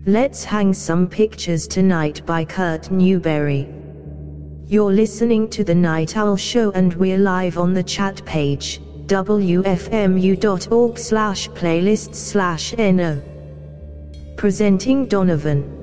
Let's Hang Some Pictures Tonight by Kurt Newberry. You're listening to The Night Owl Show and we're live on the chat page, wfmu.org/playlists/no. Presenting Donovan.